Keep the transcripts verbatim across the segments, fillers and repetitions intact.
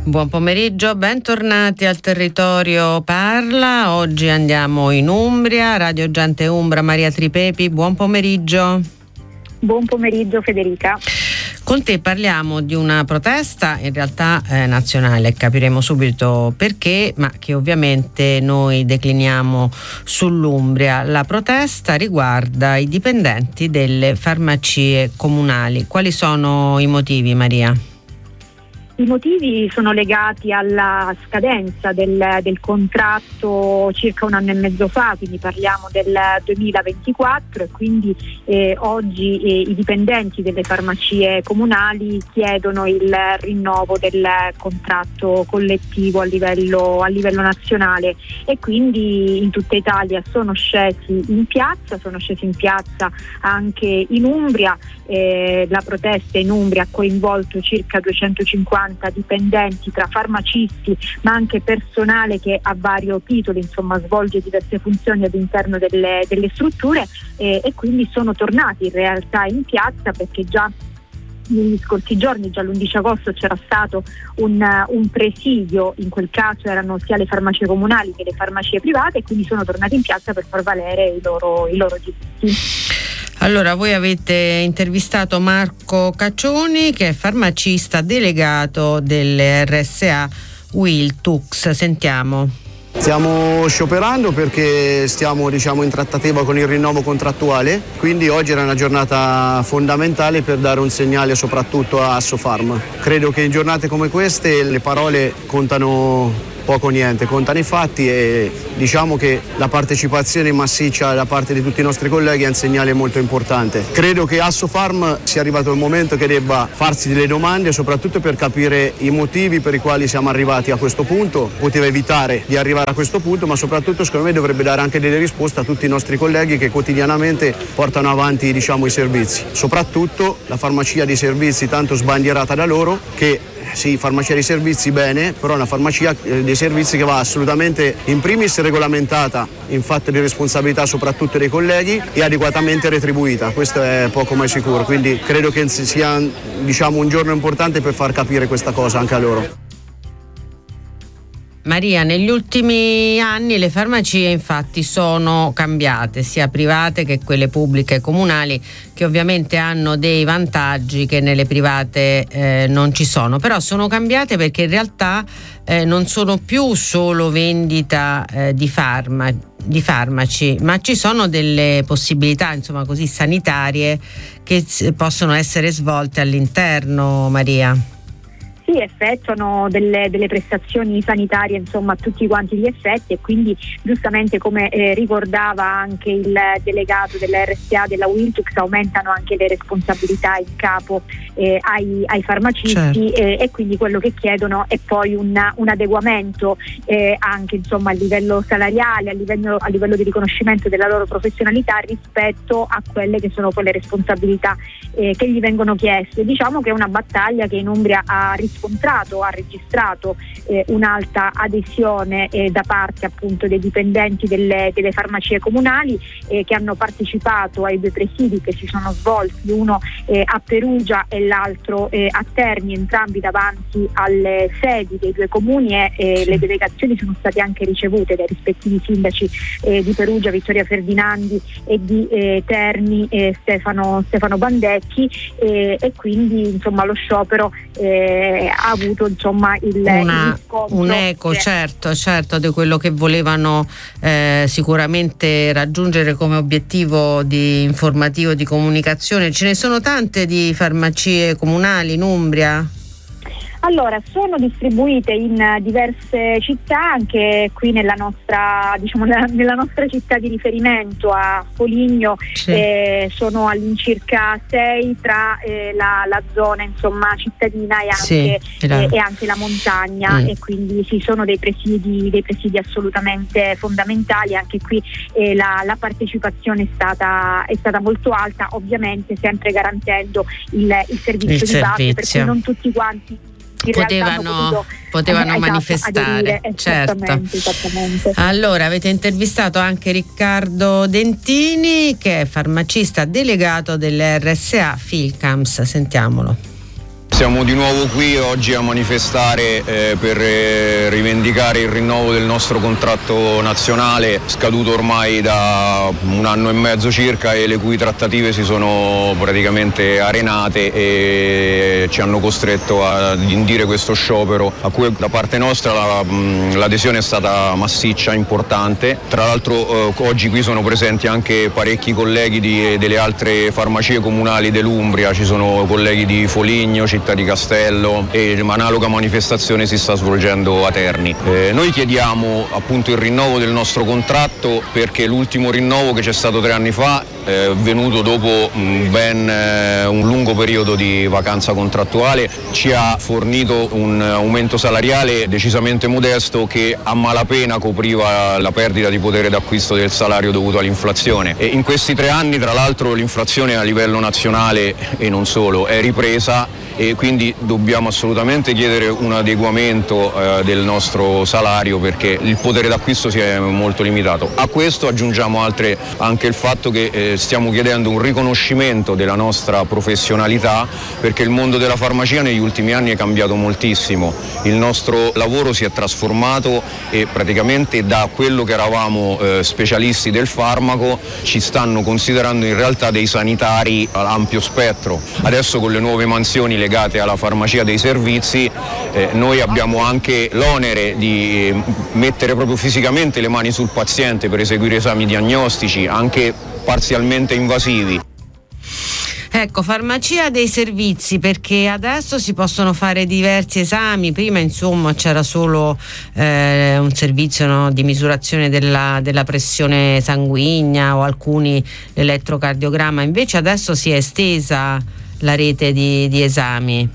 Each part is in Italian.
Buon pomeriggio, bentornati al Territorio Parla. Oggi andiamo in Umbria, Radio Gente Umbra, Maria Tripepi, buon pomeriggio. Buon pomeriggio Federica. Con te parliamo di una protesta in realtà eh, nazionale, capiremo subito perché, ma che ovviamente noi decliniamo sull'Umbria. La protesta riguarda i dipendenti delle farmacie comunali. Quali sono i motivi, Maria? I motivi sono legati alla scadenza del, del contratto circa un anno e mezzo fa, quindi parliamo del duemilaventiquattro, e quindi eh, oggi eh, i dipendenti delle farmacie comunali chiedono il rinnovo del contratto collettivo a livello, a livello nazionale, e quindi in tutta Italia sono scesi in piazza, sono scesi in piazza anche in Umbria. Eh, la protesta in Umbria ha coinvolto circa duecentocinquanta dipendenti tra farmacisti ma anche personale che a vario titolo insomma svolge diverse funzioni all'interno delle, delle strutture, eh, e quindi sono tornati in realtà in piazza perché già negli scorsi giorni, già l'undici agosto, c'era stato un, un presidio. In quel caso erano sia le farmacie comunali che le farmacie private, e quindi sono tornati in piazza per far valere i loro, i loro diritti. Allora, voi avete intervistato Marco Caccioni, che è farmacista delegato dell'R S A Wiltux. Sentiamo. Stiamo scioperando perché stiamo diciamo in trattativa con il rinnovo contrattuale, quindi oggi era una giornata fondamentale per dare un segnale soprattutto a Assofarm. Credo che in giornate come queste le parole contano poco o niente, contano i fatti, e diciamo che la partecipazione massiccia da parte di tutti i nostri colleghi è un segnale molto importante. Credo che Assofarm sia arrivato il momento che debba farsi delle domande, soprattutto per capire i motivi per i quali siamo arrivati a questo punto. Poteva evitare di arrivare a questo punto, ma soprattutto secondo me dovrebbe dare anche delle risposte a tutti i nostri colleghi che quotidianamente portano avanti diciamo i servizi, soprattutto la farmacia dei servizi tanto sbandierata da loro, che sì, farmacia dei servizi bene, però è una farmacia dei servizi che va assolutamente in primis regolamentata in fatto di responsabilità soprattutto dei colleghi e adeguatamente retribuita. Questo è poco ma sicuro, quindi credo che sia diciamo un giorno importante per far capire questa cosa anche a loro. Maria, negli ultimi anni le farmacie infatti sono cambiate, sia private che quelle pubbliche e comunali, che ovviamente hanno dei vantaggi che nelle private eh, non ci sono, però sono cambiate perché in realtà eh, non sono più solo vendita eh, di, farma, di farmaci, ma ci sono delle possibilità insomma così sanitarie che possono essere svolte all'interno, Maria. Sì, effettuano delle, delle prestazioni sanitarie insomma a tutti quanti gli effetti, e quindi giustamente come eh, ricordava anche il delegato dell'R S A della Wiltux, aumentano anche le responsabilità in capo eh, ai, ai farmacisti, certo. eh, e quindi quello che chiedono è poi un, un adeguamento eh, anche insomma a livello salariale, a livello, a livello di riconoscimento della loro professionalità rispetto a quelle che sono poi le responsabilità eh, che gli vengono chieste. Diciamo che è una battaglia che in Umbria ha riscontrato, ha registrato eh, un'alta adesione eh, da parte appunto dei dipendenti delle, delle farmacie comunali eh, che hanno partecipato ai due presidi che si sono svolti, uno eh, a Perugia e l'altro eh, a Terni, entrambi davanti alle sedi dei due comuni, e eh, le delegazioni sono state anche ricevute dai rispettivi sindaci eh, di Perugia, Vittoria Ferdinandi, e di eh, Terni, eh, Stefano, Stefano Bandecchi, eh, e quindi insomma lo sciopero eh, ha avuto insomma il, Una, il un eco che... certo certo di quello che volevano eh, sicuramente raggiungere come obiettivo di informativo, di comunicazione. Ce ne sono tante di farmacie comunali in Umbria? Allora, sono distribuite in diverse città, anche qui nella nostra, diciamo, nella, nella nostra città di riferimento a Foligno, sì. eh, sono all'incirca sei tra eh, la, la zona insomma cittadina e anche, sì, la... eh, e anche la montagna, mm. e quindi ci sono dei presidi, dei presidi assolutamente fondamentali. Anche qui eh, la, la partecipazione è stata, è stata molto alta, ovviamente sempre garantendo il, il servizio il di servizio. base, per cui non tutti quanti potevano, potevano eh, manifestare, esatto, certo. Esattamente. Allora, avete intervistato anche Riccardo Dentini, che è farmacista dell'R S A Filcams. Sentiamolo. Siamo di nuovo qui oggi a manifestare eh, per eh, rivendicare il rinnovo del nostro contratto nazionale, scaduto ormai da un anno e mezzo circa, e le cui trattative si sono praticamente arenate e ci hanno costretto ad indire questo sciopero, a cui da parte nostra la, mh, l'adesione è stata massiccia, importante. Tra l'altro eh, oggi qui sono presenti anche parecchi colleghi di, delle altre farmacie comunali dell'Umbria, ci sono colleghi di Foligno, Città di Castello, e un'analoga manifestazione si sta svolgendo a Terni. Eh, noi chiediamo appunto il rinnovo del nostro contratto perché l'ultimo rinnovo, che c'è stato tre anni fa, è venuto dopo un ben eh, un lungo periodo di vacanza contrattuale, ci ha fornito un aumento salariale decisamente modesto che a malapena copriva la perdita di potere d'acquisto del salario dovuto all'inflazione. E in questi tre anni, tra l'altro, l'inflazione a livello nazionale e non solo è ripresa, e quindi dobbiamo assolutamente chiedere un adeguamento eh, del nostro salario perché il potere d'acquisto si è molto limitato. A questo aggiungiamo altre, anche il fatto che eh, stiamo chiedendo un riconoscimento della nostra professionalità, perché il mondo della farmacia negli ultimi anni è cambiato moltissimo, il nostro lavoro si è trasformato e praticamente da quello che eravamo eh, specialisti del farmaco ci stanno considerando in realtà dei sanitari a ampio spettro. Adesso con le nuove mansioni legate alla farmacia dei servizi, eh, noi abbiamo anche l'onere di eh, mettere proprio fisicamente le mani sul paziente per eseguire esami diagnostici, anche parzialmente invasivi. Ecco, farmacia dei servizi, perché adesso si possono fare diversi esami. Prima insomma c'era solo eh, un servizio, no, di misurazione della, della pressione sanguigna o alcuni l'elettrocardiogramma, invece adesso si è estesa la rete di, di esami.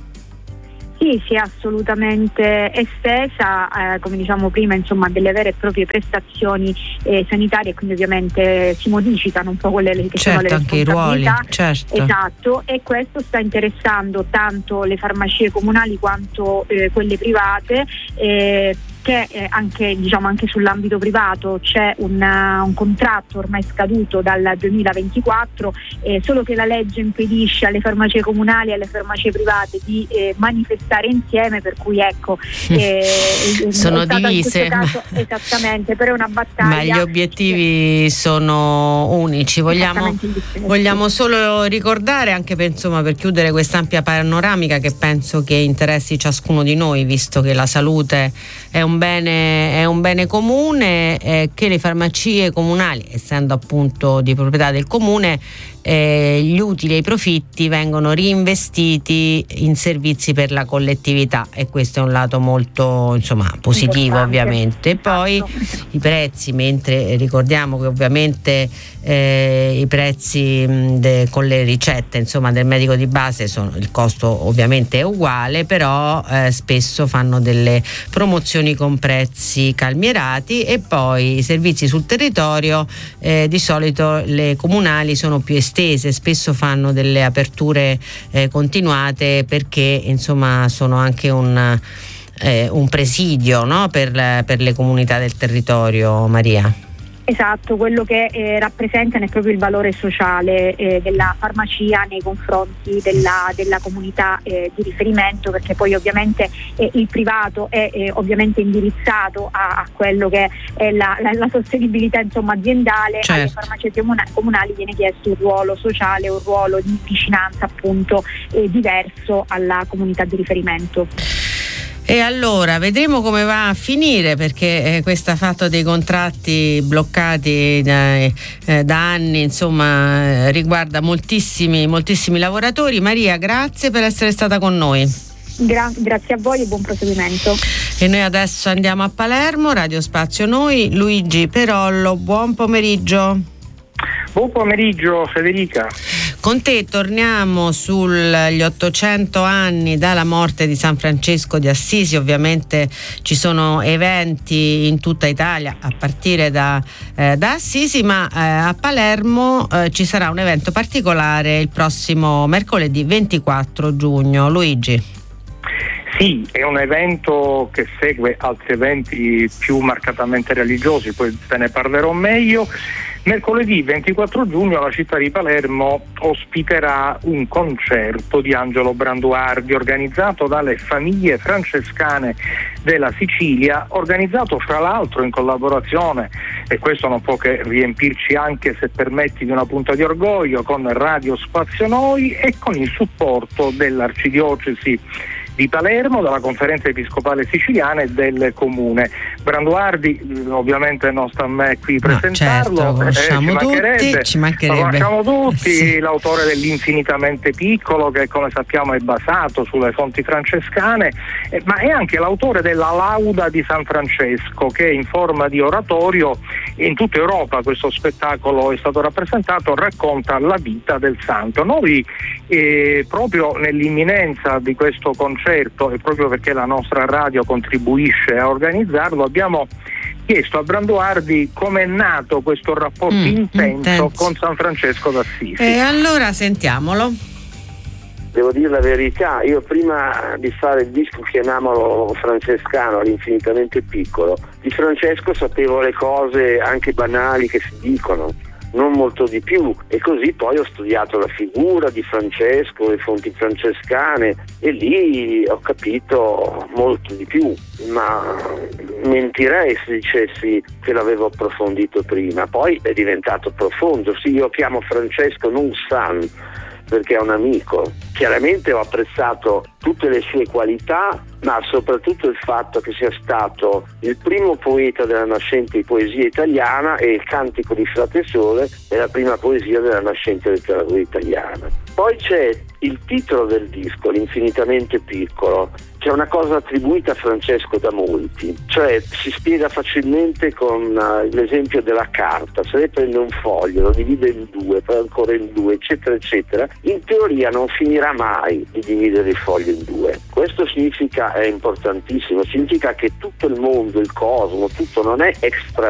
Sì, si è assolutamente estesa, eh, come diciamo prima, insomma, delle vere e proprie prestazioni eh, sanitarie, quindi ovviamente si modificano un po' quelle che certo, sono le anche i ruoli, certo. Esatto, e questo sta interessando tanto le farmacie comunali quanto eh, quelle private, eh, che eh, anche, diciamo, anche sull'ambito privato c'è un, uh, un contratto ormai scaduto dal duemilaventiquattro, eh, solo che la legge impedisce alle farmacie comunali e alle farmacie private di eh, manifestare insieme, per cui ecco eh, sono è divise in questo caso, esattamente, però è una battaglia, ma gli obiettivi che sono unici. Vogliamo, vogliamo solo ricordare, anche per, insomma, per chiudere quest'ampia panoramica che penso che interessi ciascuno di noi, visto che la salute è un bene, è un bene comune, eh, che le farmacie comunali, essendo appunto di proprietà del comune, eh, gli utili e i profitti vengono reinvestiti in servizi per la collettività, e questo è un lato molto, insomma, positivo, ovviamente. E poi i prezzi, mentre ricordiamo che ovviamente eh, i prezzi mh, de, con le ricette, insomma, del medico di base, sono, il costo ovviamente è uguale, però eh, spesso fanno delle promozioni con prezzi calmierati. E poi i servizi sul territorio, eh, di solito le comunali sono più estese, spesso fanno delle aperture eh, continuate, perché insomma sono anche un, eh, un presidio, no? per, per le comunità del territorio, Maria. Esatto, quello che eh, rappresentano è proprio il valore sociale eh, della farmacia nei confronti della, della comunità eh, di riferimento, perché poi ovviamente eh, il privato è eh, ovviamente indirizzato a, a quello che è la, la, la sostenibilità, insomma, aziendale. Certo. Alle farmacie comunali, comunali viene chiesto un ruolo sociale, un ruolo di vicinanza appunto eh, diverso alla comunità di riferimento. E allora vedremo come va a finire, perché eh, questo fatto dei contratti bloccati da, eh, da anni, insomma, eh, riguarda moltissimi, moltissimi lavoratori. Maria, grazie per essere stata con noi. Gra- grazie a voi e buon proseguimento. E noi adesso andiamo a Palermo, Radio Spazio Noi, Luigi Perollo, buon pomeriggio. Buon pomeriggio Federica. Con te torniamo sugli ottocento anni dalla morte di San Francesco di Assisi. Ovviamente ci sono eventi in tutta Italia a partire da, eh, da Assisi, ma eh, a Palermo eh, ci sarà un evento particolare il prossimo mercoledì ventiquattro giugno. Luigi. Sì, è un evento che segue altri eventi più marcatamente religiosi, poi ve ne parlerò meglio. Mercoledì ventiquattro giugno la città di Palermo ospiterà un concerto di Angelo Branduardi organizzato dalle famiglie francescane della Sicilia, organizzato fra l'altro in collaborazione, e questo non può che riempirci, anche se permetti, di una punta di orgoglio, con Radio Spazio Noi e con il supporto dell'Arcidiocesi di Palermo, dalla Conferenza Episcopale Siciliana e del Comune. Branduardi ovviamente non sta a me qui presentarlo, no, certo, conosciamo eh, ci mancherebbe, tutti, ci mancherebbe. Lo conosciamo tutti, sì. L'autore dell'Infinitamente Piccolo, che come sappiamo è basato sulle fonti francescane, eh, ma è anche l'autore della Lauda di San Francesco, che in forma di oratorio in tutta Europa questo spettacolo è stato rappresentato, racconta la vita del santo. Noi eh, proprio nell'imminenza di questo concerto, e proprio perché la nostra radio contribuisce a organizzarlo, abbiamo chiesto a Branduardi come è nato questo rapporto mm, intenso, intenso con San Francesco d'Assisi. E allora sentiamolo. Devo dire la verità, io prima di fare il disco, chiamiamolo francescano, all'Infinitamente Piccolo, di Francesco sapevo le cose anche banali che si dicono, non molto di più, e così poi ho studiato la figura di Francesco, le fonti francescane, e lì ho capito molto di più, ma mentirei se dicessi che l'avevo approfondito prima. Poi è diventato profondo. Sì, io chiamo Francesco non San perché è un amico. Chiaramente ho apprezzato tutte le sue qualità, ma soprattutto il fatto che sia stato il primo poeta della nascente poesia italiana, e il Cantico di Frate Sole è la prima poesia della nascente letteratura italiana. Poi c'è il titolo del disco, l'Infinitamente Piccolo, che è una cosa attribuita a Francesco da molti, cioè si spiega facilmente con uh, l'esempio della carta. Se lei prende un foglio, lo divide in due, poi ancora in due, eccetera eccetera, in teoria non finirà mai di dividere il foglio in due. Questo significa, è importantissimo, significa che tutto il mondo, il cosmo, tutto non è extra